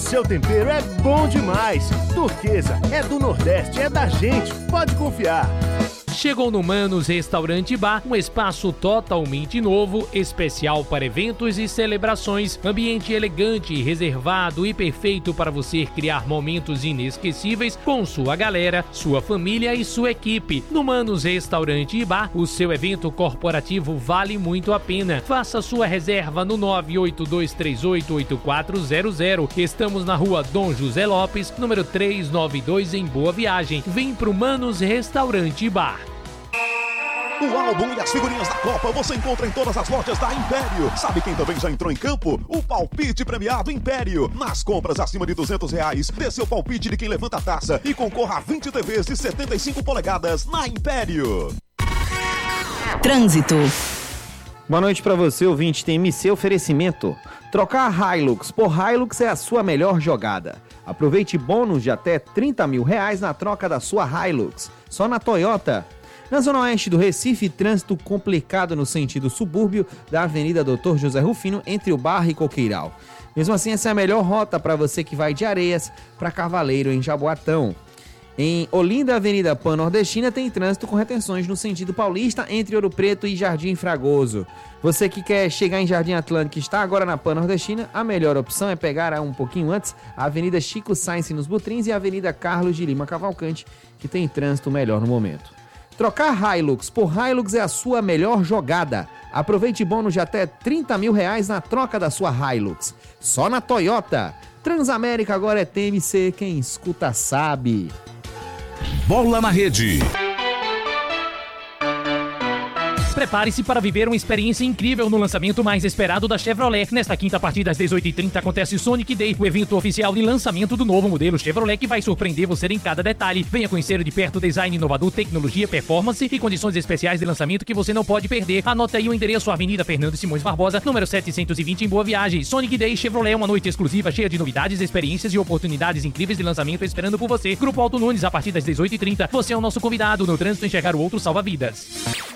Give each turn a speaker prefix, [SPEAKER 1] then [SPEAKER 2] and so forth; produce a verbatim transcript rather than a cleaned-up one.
[SPEAKER 1] seu tempero é bom demais. Turquesa é do Nordeste, é da gente, pode confiar.
[SPEAKER 2] Chegou no Manos Restaurante Bar, um espaço totalmente novo, especial para eventos e celebrações, ambiente elegante, reservado e perfeito para você criar momentos inesquecíveis com sua galera, sua família e sua equipe. No Manos Restaurante Bar, o seu evento corporativo vale muito a pena. Faça sua reserva no nove oito dois três oito oito quatro zero zero. Estamos na rua Dom José Lopes, número trezentos e noventa e dois, em Boa Viagem. Vem pro Manos Restaurante Bar.
[SPEAKER 3] O álbum e as figurinhas da Copa você encontra em todas as lojas da Império. Sabe quem também já entrou em campo? O palpite premiado Império. Nas compras acima de duzentos reais, dê seu palpite de quem levanta a taça e concorra a vinte T Vs de setenta e cinco polegadas na Império.
[SPEAKER 4] Trânsito.
[SPEAKER 5] Boa noite para você, ouvinte. Tem M C Oferecimento. Trocar Hilux por Hilux é a sua melhor jogada. Aproveite bônus de até trinta mil reais na troca da sua Hilux. Só na Toyota. Na zona oeste do Recife, trânsito complicado no sentido subúrbio da Avenida doutor José Rufino, entre o Barra e Coqueiral. Mesmo assim, essa é a melhor rota para você que vai de Areias para Cavaleiro, em Jaboatão. Em Olinda, Avenida Pan-Nordestina, tem trânsito com retenções no sentido paulista, entre Ouro Preto e Jardim Fragoso. Você que quer chegar em Jardim Atlântico e está agora na Pan-Nordestina, a melhor opção é pegar um pouquinho antes a Avenida Chico Sainz nos Butrins e a Avenida Carlos de Lima Cavalcante, que tem trânsito melhor no momento. Trocar Hilux por Hilux é a sua melhor jogada. Aproveite bônus de até trinta mil reais na troca da sua Hilux. Só na Toyota. Transamérica agora é T M C, quem escuta sabe.
[SPEAKER 6] Bola na Rede.
[SPEAKER 2] Prepare-se para viver uma experiência incrível no lançamento mais esperado da Chevrolet. Nesta quinta, a partir das dezoito e trinta, acontece o Sonic Day, o evento oficial de lançamento do novo modelo Chevrolet, que vai surpreender você em cada detalhe. Venha conhecer de perto o design inovador, tecnologia, performance e condições especiais de lançamento que você não pode perder. Anote aí o endereço: Avenida Fernando Simões Barbosa, número setecentos e vinte, em Boa Viagem. Sonic Day Chevrolet, uma noite exclusiva cheia de novidades, experiências e oportunidades incríveis de lançamento esperando por você. Grupo Alto Nunes, a partir das dezoito e trinta. Você é o nosso convidado. No trânsito, enxergar o outro salva vidas.